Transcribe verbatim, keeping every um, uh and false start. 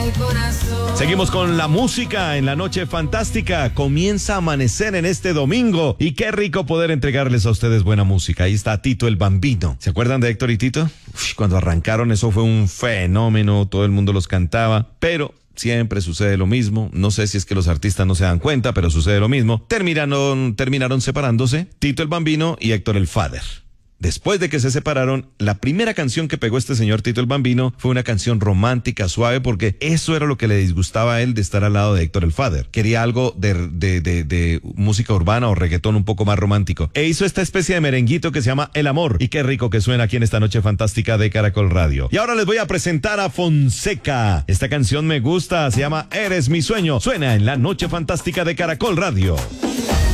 Seguimos con la música en la noche fantástica. Comienza a amanecer en este domingo y qué rico poder entregarles a ustedes buena música. Ahí está Tito el Bambino. ¿Se acuerdan de Héctor y Tito? Uf, cuando arrancaron eso fue un fenómeno, todo el mundo los cantaba, pero siempre sucede lo mismo. No sé si es que los artistas no se dan cuenta, pero sucede lo mismo. Terminaron, terminaron separándose Tito el Bambino y Héctor el Father. Después de que se separaron, la primera canción que pegó este señor Tito el Bambino fue una canción romántica, suave, porque eso era lo que le disgustaba a él de estar al lado de Héctor el Father. Quería algo de, de, de, de música urbana o reggaetón un poco más romántico. E hizo esta especie de merenguito que se llama El Amor. Y qué rico que suena aquí en esta noche fantástica de Caracol Radio. Y ahora les voy a presentar a Fonseca. Esta canción me gusta, se llama Eres mi sueño. Suena en la noche fantástica de Caracol Radio.